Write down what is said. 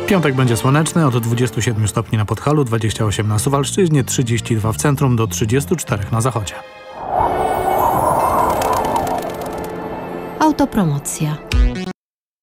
Piątek będzie słoneczny, od 27 stopni na Podhalu, 28 na Suwalszczyźnie, 32 w centrum, do 34 na zachodzie. Autopromocja.